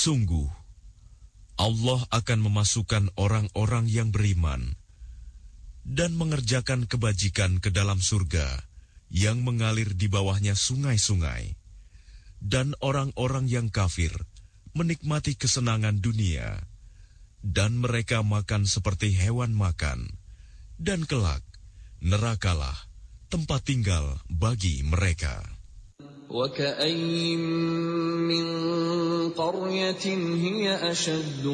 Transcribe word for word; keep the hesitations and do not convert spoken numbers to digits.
Sungguh, Allah akan memasukkan orang-orang yang beriman dan mengerjakan kebajikan ke dalam surga yang mengalir di bawahnya sungai-sungai, dan orang-orang yang kafir menikmati kesenangan dunia, dan mereka makan seperti hewan makan, dan kelak nerakalah tempat tinggal bagi mereka. وَكَأَيِّن مِّن قَرْيَةٍ هِيَ أَشَدُّ